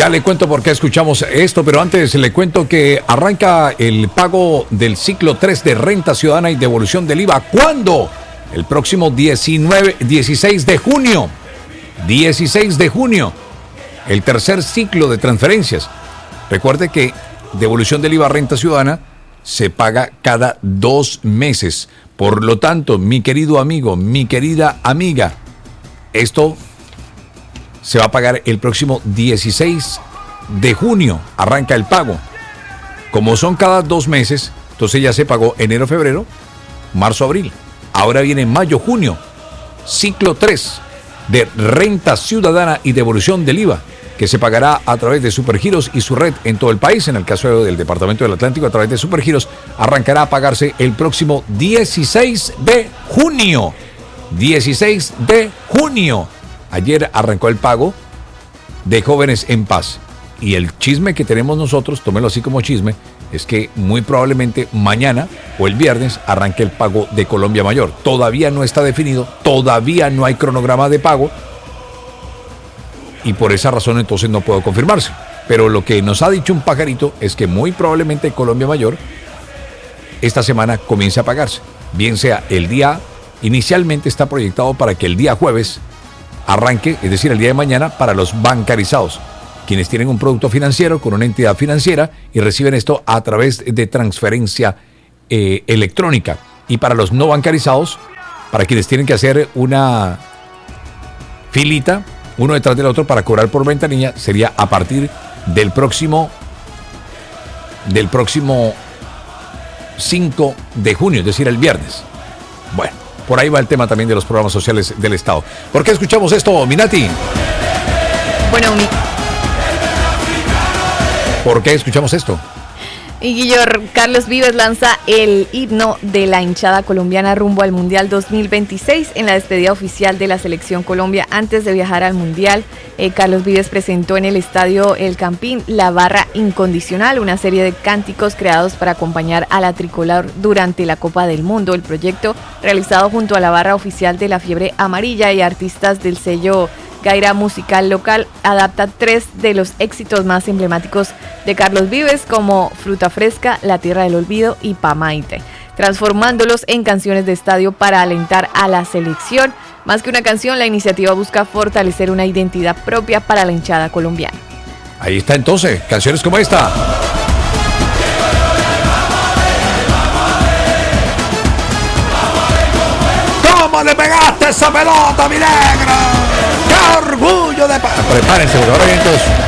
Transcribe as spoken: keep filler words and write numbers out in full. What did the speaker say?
Ya le cuento por qué escuchamos esto, pero antes le cuento que arranca el pago del ciclo tres de renta ciudadana y devolución del I V A. ¿Cuándo? El próximo diecinueve, dieciséis de junio. dieciséis de junio. El tercer ciclo de transferencias. Recuerde que devolución del I V A renta ciudadana se paga cada dos meses. Por lo tanto, mi querido amigo, mi querida amiga, esto se va a pagar el próximo dieciséis de junio. Arranca el pago. Como son cada dos meses, entonces ya se pagó enero, febrero, marzo, abril. Ahora viene mayo, junio. Ciclo tres de renta ciudadana y devolución del I V A, que se pagará a través de Supergiros y su red en todo el país. En el caso del Departamento del Atlántico, a través de Supergiros, arrancará a pagarse el próximo dieciséis de junio. dieciséis de junio. Ayer arrancó el pago de Jóvenes en Paz. Y el chisme que tenemos nosotros, tómelo así como chisme, es que muy probablemente mañana o el viernes arranque el pago de Colombia Mayor. Todavía no está definido, todavía no hay cronograma de pago. Y por esa razón entonces no puedo confirmarse. Pero lo que nos ha dicho un pajarito es que muy probablemente Colombia Mayor esta semana comience a pagarse. Bien sea el día, inicialmente está proyectado para que el día jueves arranque, es decir, el día de mañana, para los bancarizados, quienes tienen un producto financiero con una entidad financiera y reciben esto a través de transferencia eh, electrónica. Y para los no bancarizados, para quienes tienen que hacer una filita, uno detrás del otro para cobrar por ventanilla, sería a partir del próximo del próximo cinco de junio, es decir, el viernes. Bueno, por ahí va el tema también de los programas sociales del Estado. ¿Por qué escuchamos esto, Minati? Bueno, mi... ¿Por qué escuchamos esto? Y Guillor, Carlos Vives lanza el himno de la hinchada colombiana rumbo al Mundial dos mil veintiséis en la despedida oficial de la Selección Colombia. Antes de viajar al Mundial, eh, Carlos Vives presentó en el estadio El Campín La Barra Incondicional, una serie de cánticos creados para acompañar a la tricolor durante la Copa del Mundo. El proyecto, realizado junto a la barra oficial de la Fiebre Amarilla y artistas del sello Gaira Musical Local, adapta tres de los éxitos más emblemáticos de Carlos Vives, como Fruta Fresca, La Tierra del Olvido y Pamaite, transformándolos en canciones de estadio para alentar a la selección. Más que una canción, la iniciativa busca fortalecer una identidad propia para la hinchada colombiana. Ahí está entonces, canciones como esta. ¿Cómo le pegaste esa pelota, mi negro? ¡Qué orgullo de... Pa- Prepárense, porque ahora vienen todos.